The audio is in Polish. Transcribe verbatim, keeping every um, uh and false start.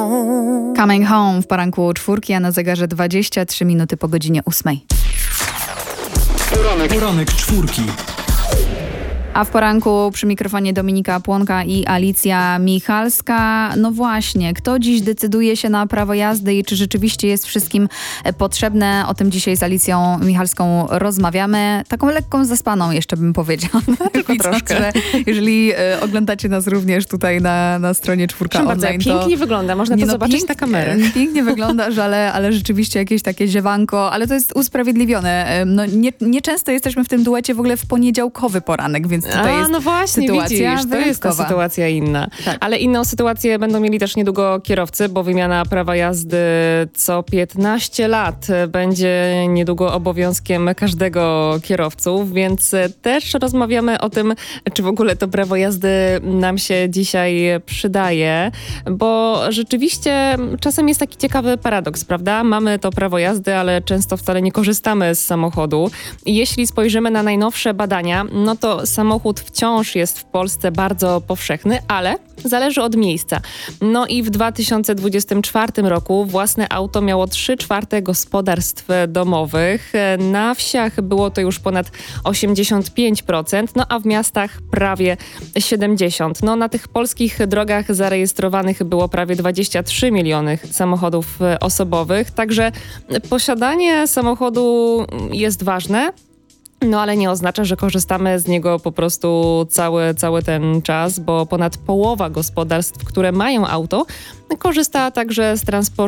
home. Coming home w poranku czwórki, a na zegarze dwadzieścia trzy minuty po godzinie ósmej. Poranek, poranek czwórki. A w poranku przy mikrofonie Dominika Płonka i Alicja Michalska. No właśnie, kto dziś decyduje się na prawo jazdy i czy rzeczywiście jest wszystkim potrzebne? O tym dzisiaj z Alicją Michalską rozmawiamy. Taką lekką zaspaną jeszcze bym powiedziała. Tylko Widząc, troszkę. że jeżeli e, oglądacie nas również tutaj na, na stronie czwórka Proszę bardzo, online, pięknie to... wygląda, można Nie to no, zobaczyć pięk- na kamerę. Pięknie wyglądasz, ale, ale rzeczywiście jakieś takie ziewanko, ale to jest usprawiedliwione. No, nie, nieczęsto jesteśmy w tym duecie w ogóle w poniedziałkowy poranek, więc tutaj A, jest no właśnie, sytuacja widzisz, to jest ta wyjątkowa. sytuacja inna. Tak. Ale inną sytuację będą mieli też niedługo kierowcy, bo wymiana prawa jazdy co piętnaście lat będzie niedługo obowiązkiem każdego kierowców, więc też rozmawiamy o tym, czy w ogóle to prawo jazdy nam się dzisiaj przydaje, bo rzeczywiście czasem jest taki ciekawy paradoks, prawda? Mamy to prawo jazdy, ale często wcale nie korzystamy z samochodu. I jeśli spojrzymy na najnowsze badania, no to samochód wciąż jest w Polsce bardzo powszechny, ale zależy od miejsca. No i w dwa tysiące dwudziestym czwartym roku własne auto miało trzy czwarte gospodarstw domowych. Na wsiach było to już ponad osiemdziesiąt pięć procent, no a w miastach prawie siedemdziesiąt procent. No na tych polskich drogach zarejestrowanych było prawie dwadzieścia trzy miliony samochodów osobowych, także posiadanie samochodu jest ważne. No ale nie oznacza, że korzystamy z niego po prostu cały, cały ten czas, bo ponad połowa gospodarstw, które mają auto, korzysta także z transportu